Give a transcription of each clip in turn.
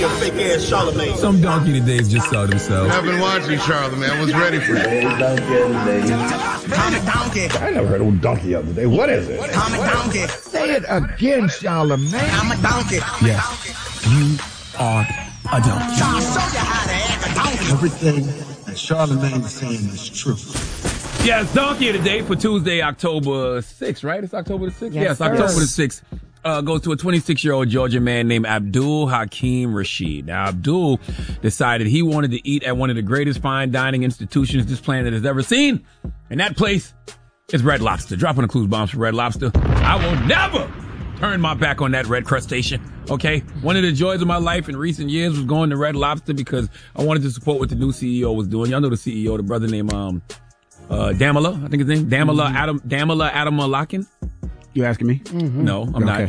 your fake ass Charlamagne. Some donkey today's just saw themselves. I've been watching Charlamagne. I was ready for it. I'm a donkey. I never heard of donkey the other day. What is it? I'm a donkey. Say it again, Charlamagne. I'm a donkey. Yes, you are a donkey. So I'll show you how to act a donkey. Everything that Charlamagne is saying is true. Yes, donkey of the day for Tuesday, October 6th, right? It's October the 6th? Yes, October the 6th. Goes to a 26-year-old Georgian man named Abdul Hakim Rashid. Now, Abdul decided he wanted to eat at one of the greatest fine dining institutions this planet has ever seen. And that place is Red Lobster. Dropping the clues bombs for Red Lobster. I will never turn my back on that red crustacean. Okay? One of the joys of my life in recent years was going to Red Lobster because I wanted to support what the new CEO was doing. Y'all know the CEO, the brother named Damala, I think his name. Damala Adamalakin. You asking me? Mm-hmm. No, I'm not.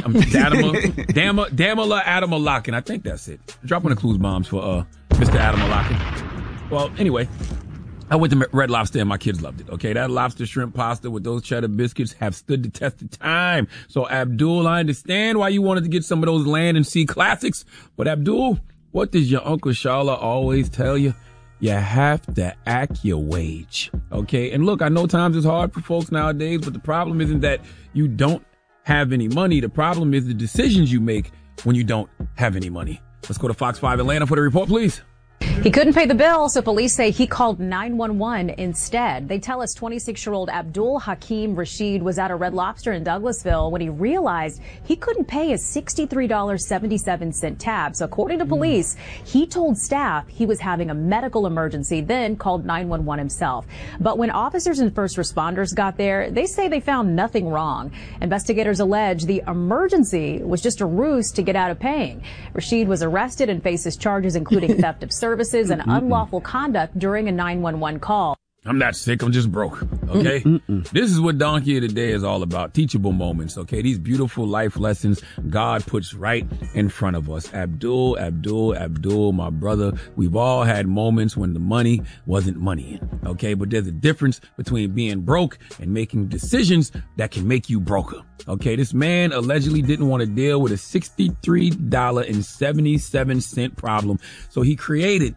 Damala Adamalakin. I think that's it. Dropping the clues bombs for Mr. Adamalakin. Well, anyway, I went to Red Lobster and my kids loved it. Okay, that lobster shrimp pasta with those cheddar biscuits have stood the test of time. So Abdul, I understand why you wanted to get some of those land and sea classics, but Abdul, what does your Uncle Shala always tell you? You have to act your wage. Okay. And look, I know times is hard for folks nowadays, but the problem isn't that you don't have any money. The problem is the decisions you make when you don't have any money. Let's go to Fox 5 Atlanta for the report, please. He couldn't pay the bill, so police say he called 911 instead. They tell us 26-year-old Abdul Hakim Rashid was at a Red Lobster in Douglasville when he realized he couldn't pay his $63.77 tab. So according to police, he told staff he was having a medical emergency, then called 911 himself. But when officers and first responders got there, they say they found nothing wrong. Investigators allege the emergency was just a ruse to get out of paying. Rashid was arrested and faces charges including theft of services and unlawful conduct during a 911 call. I'm not sick. I'm just broke. Okay. This is what Donkey of the Day is all about. Teachable moments. Okay. These beautiful life lessons God puts right in front of us. Abdul, my brother. We've all had moments when the money wasn't money. Okay. But there's a difference between being broke and making decisions that can make you broker. Okay. This man allegedly didn't want to deal with a $63.77 problem. So he created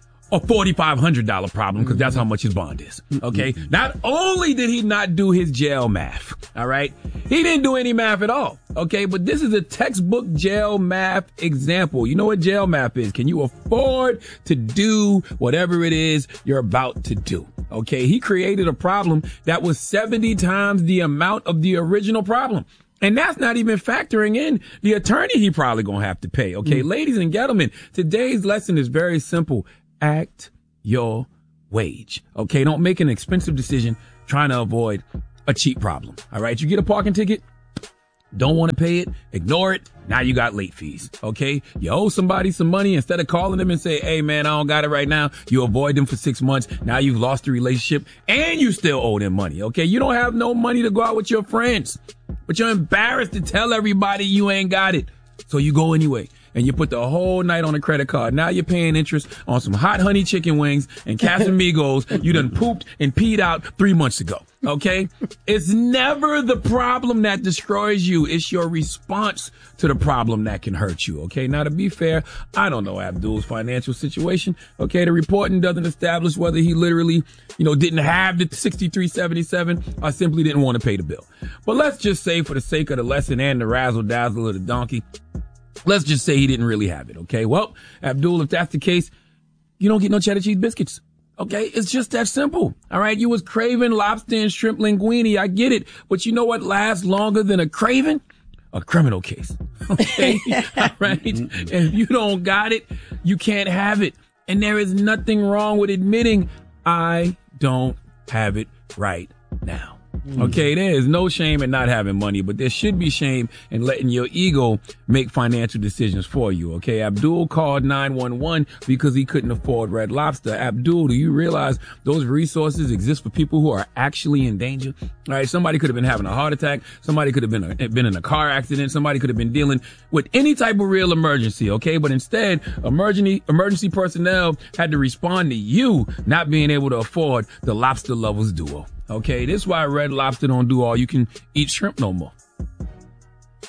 a $4,500 problem because that's how much his bond is. Okay. Not only did he not do his jail math, all right, he didn't do any math at all. Okay. But this is a textbook jail math example. You know what jail math is? Can you afford to do whatever it is you're about to do? Okay. He created a problem that was 70 times the amount of the original problem. And that's not even factoring in the attorney he probably gonna have to pay. Okay. Ladies and gentlemen, today's lesson is very simple. Act your wage. Okay. Don't make an expensive decision trying to avoid a cheap problem. All right. You get a parking ticket. Don't want to pay it. Ignore it. Now you got late fees. Okay. You owe somebody some money. Instead of calling them and say, hey man, I don't got it right now. You avoid them for 6 months. Now you've lost the relationship and you still owe them money. Okay. You don't have no money to go out with your friends, but you're embarrassed to tell everybody you ain't got it. So you go anyway. And you put the whole night on a credit card. Now you're paying interest on some hot honey chicken wings and Casamigos you done pooped and peed out 3 months ago. Okay? It's never the problem that destroys you. It's your response to the problem that can hurt you. Okay? Now, to be fair, I don't know Abdul's financial situation. Okay? The reporting doesn't establish whether he literally, didn't have the $63.77 or simply didn't want to pay the bill. But let's just say for the sake of the lesson and the razzle dazzle of the donkey, let's just say he didn't really have it. Okay. Well, Abdul, if that's the case, you don't get no cheddar cheese biscuits. Okay. It's just that simple. All right. You was craving lobster and shrimp linguine. I get it. But you know what lasts longer than a craving? A criminal case. Okay. All right. And if you don't got it, you can't have it. And there is nothing wrong with admitting I don't have it right now. Okay, there is no shame in not having money, but there should be shame in letting your ego make financial decisions for you. Okay, Abdul called 911 because he couldn't afford Red Lobster. Abdul, do you realize those resources exist for people who are actually in danger? All right, somebody could have been having a heart attack. Somebody could have been in a car accident. Somebody could have been dealing with any type of real emergency. Okay, but instead, emergency personnel had to respond to you not being able to afford the Lobster Lovers duo. Okay, this is why Red Lobster don't do all you can eat shrimp no more.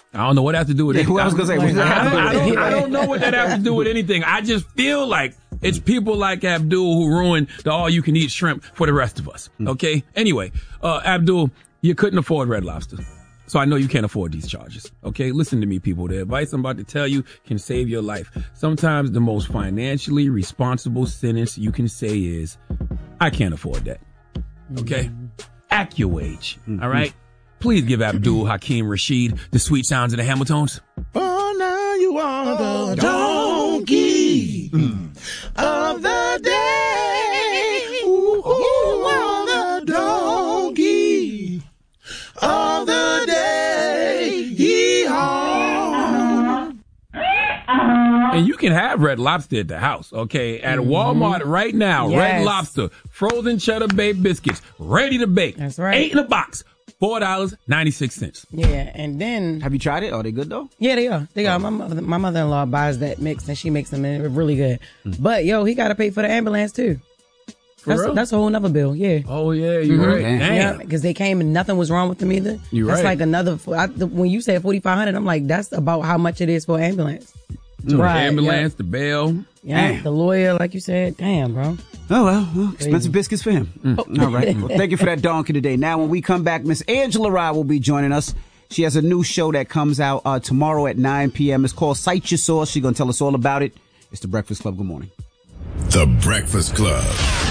I don't know what that has to do with anything. I was going to say, what does that have to do with anything? I don't know what that has to do with anything. I just feel like it's people like Abdul who ruined the all-you-can-eat shrimp for the rest of us. Okay? Anyway, Abdul, you couldn't afford Red Lobster. So I know you can't afford these charges. Okay? Listen to me, people. The advice I'm about to tell you can save your life. Sometimes the most financially responsible sentence you can say is, I can't afford that. Okay? AccuWage. All right? Please give Abdul Hakim Rashid the sweet sounds of the Hamiltons. Oh, now you are the donkey of the day. Ooh, the donkey of the day. Yee-haw. And you can have Red Lobster at the house, okay? At Walmart right now, Red Lobster, frozen cheddar bay biscuits, ready to bake. That's right. 8 in a box. $4.96. Yeah, and then Have you tried it? Are they good though? yeah, they are. They are. My mother-in-law buys that mix and she makes them and they're really good. But yo, he got to pay for the ambulance too. That's a whole nother bill. Yeah. Oh yeah, you're right. Damn. Yeah, because they came and nothing was wrong with them either. You're That's right. like another. When you said $4,500, I'm like, that's about how much it is for an ambulance. The ambulance, the bail. Yeah, Damn. the lawyer, like you said. Damn, bro. Oh, well, expensive biscuits for him. All right. Well, thank you for that donkey today. Now, when we come back, Miss Angela Rye will be joining us. She has a new show that comes out tomorrow at 9 p.m. It's called Cite Your Source. She's going to tell us all about it. It's The Breakfast Club. Good morning. The Breakfast Club.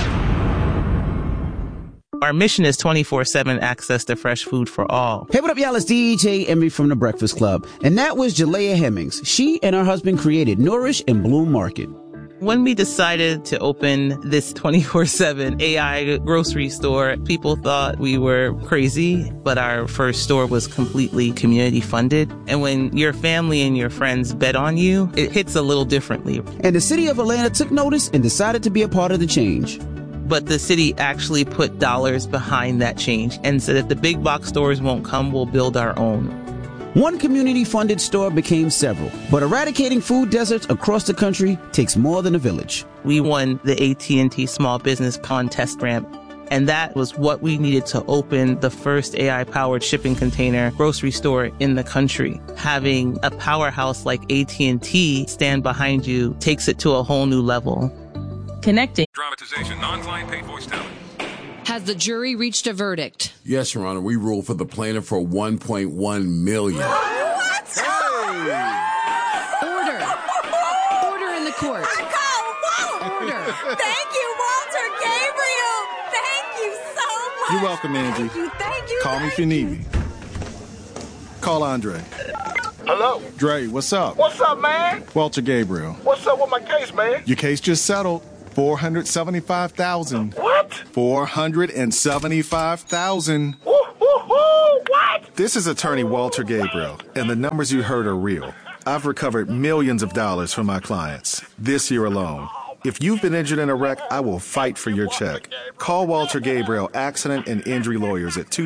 Our mission is 24/7 access to fresh food for all. Hey, what up, y'all? It's DJ Emery from The Breakfast Club. And that was Jalea Hemmings. She and her husband created Nourish and Bloom Market. When we decided to open this 24/7 AI grocery store, people thought we were crazy, but our first store was completely community funded. And when your family and your friends bet on you, it hits a little differently. And the city of Atlanta took notice and decided to be a part of the change. But the city actually put dollars behind that change and said if the big box stores won't come, we'll build our own. One community-funded store became several, but eradicating food deserts across the country takes more than a village. We won the AT&T Small Business Contest Grant, and that was what we needed to open the first AI-powered shipping container grocery store in the country. Having a powerhouse like AT&T stand behind you takes it to a whole new level. Connecting. Dramatization, non-client paid voice talent. Has the jury reached a verdict? Yes, Your Honor. We ruled for the plaintiff for $1.1 million. What? Order. Order in the court. Order. Thank you, Walter Gabriel. Thank you so much. You're welcome, Angie. Thank you. Call me if you need me. Call Andre. Hello? Dre, what's up? What's up, man? Walter Gabriel. What's up with my case, man? Your case just settled. $475,000. What? $475,000. What? This is attorney Walter Gabriel, and the numbers you heard are real. I've recovered millions of dollars from my clients this year alone. If you've been injured in a wreck, I will fight for your check. Call Walter Gabriel Accident and Injury Lawyers at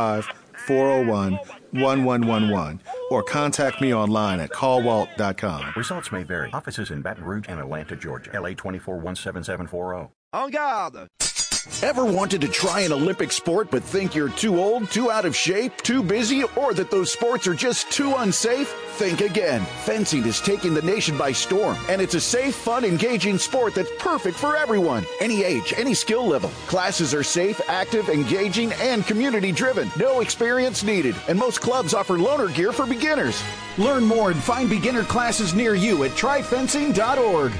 225-401-1111 or contact me online at callwalt.com. Results may vary. Offices in Baton Rouge and Atlanta, Georgia. LA 24-17740. En garde! Ever wanted to try an Olympic sport but think you're too old, too out of shape, too busy, or that those sports are just too unsafe? Think again. Fencing is taking the nation by storm, and it's a safe, fun, engaging sport that's perfect for everyone. Any age, any skill level. Classes are safe, active, engaging, and community-driven. No experience needed, and most clubs offer loaner gear for beginners. Learn more and find beginner classes near you at tryfencing.org.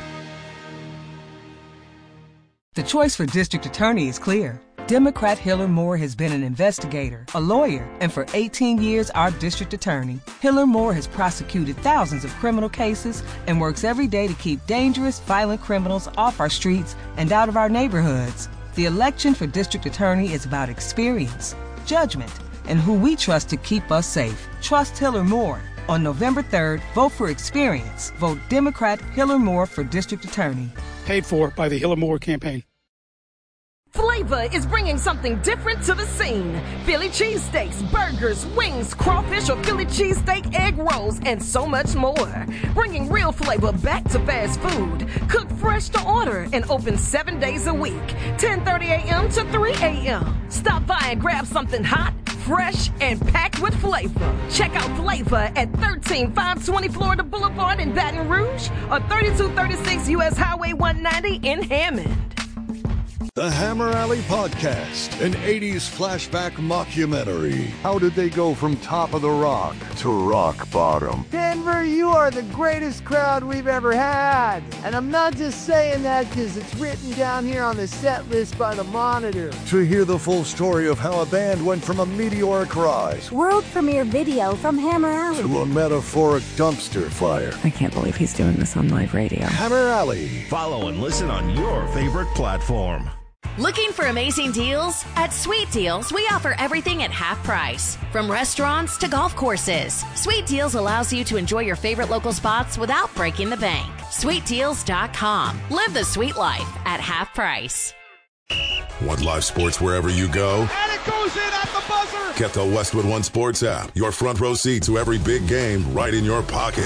The choice for district attorney is clear. Democrat Hiller Moore has been an investigator, a lawyer, and for 18 years our district attorney. Hiller Moore has prosecuted thousands of criminal cases and works every day to keep dangerous, violent criminals off our streets and out of our neighborhoods. The election for district attorney is about experience, judgment, and who we trust to keep us safe. Trust Hiller Moore. On November 3rd, vote for experience. Vote Democrat Hiller Moore for district attorney. Paid for by the Hiller Moore campaign. Flavor is bringing something different to the scene. Philly cheesesteaks, burgers, wings, crawfish or Philly cheesesteak egg rolls, and so much more. Bringing real flavor back to fast food. Cooked fresh to order and open 7 days a week. 10:30 a.m. to 3 a.m. Stop by and grab something hot, fresh and packed with flavor. Check out Flavor at 13520 Florida Boulevard in Baton Rouge or 3236 US Highway 190 in Hammond. The Hammer Alley Podcast, an 80s flashback mockumentary. How did they go from top of the rock to rock bottom? Denver, you are the greatest crowd we've ever had. And I'm not just saying that because it's written down here on the set list by the Monitor. To hear the full story of how a band went from a meteoric rise, world premiere video from Hammer Alley, to a metaphoric dumpster fire. I can't believe he's doing this on live radio. Hammer Alley. Follow and listen on your favorite platform. Looking for amazing deals? At Sweet Deals, we offer everything at half price. From restaurants to golf courses, Sweet Deals allows you to enjoy your favorite local spots without breaking the bank. SweetDeals.com. Live the sweet life at half price. Want live sports wherever you go? And it goes in at the buzzer! Get the Westwood One Sports app. Your front row seat to every big game right in your pocket.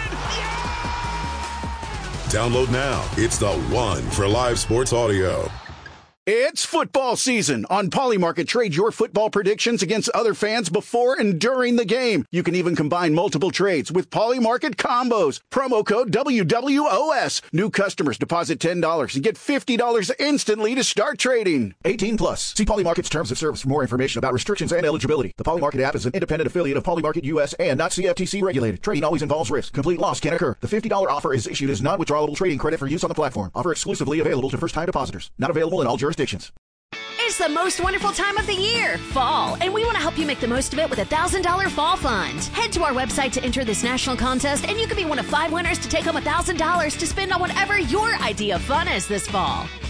Download now. It's the one for live sports audio. It's football season. On Polymarket, trade your football predictions against other fans before and during the game. You can even combine multiple trades with Polymarket combos. Promo code WWOS. New customers deposit $10 and get $50 instantly to start trading. 18 plus. See Polymarket's terms of service for more information about restrictions and eligibility. The Polymarket app is an independent affiliate of Polymarket US and not CFTC regulated. Trading always involves risk. Complete loss can occur. The $50 offer is issued as non-withdrawable trading credit for use on the platform. Offer exclusively available to first-time depositors. Not available in all jurisdictions. It's the most wonderful time of the year, fall, and we want to help you make the most of it with a $1,000 fall fund. Head to our website to enter this national contest, and you could be one of 5 winners to take home $1,000 to spend on whatever your idea of fun is this fall.